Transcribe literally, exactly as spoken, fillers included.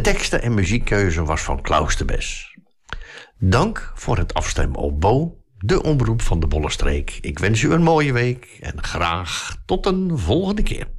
teksten en muziekkeuze was van Klaus de Bes. Dank voor het afstemmen op Bo, de omroep van de Bollenstreek. Ik wens u een mooie week en graag tot een volgende keer.